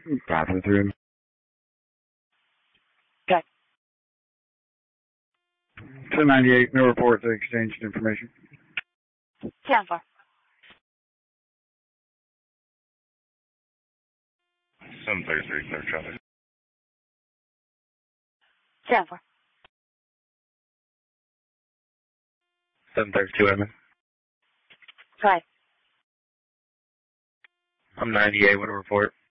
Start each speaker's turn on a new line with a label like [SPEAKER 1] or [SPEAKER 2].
[SPEAKER 1] 5-3.
[SPEAKER 2] Okay.
[SPEAKER 1] 1098, no reports, exchanged information.
[SPEAKER 2] 10-4.
[SPEAKER 3] 733, clear traffic.
[SPEAKER 2] 10-4.
[SPEAKER 4] 732, Edmund.
[SPEAKER 2] Go ahead.
[SPEAKER 4] I'm 98, what a report.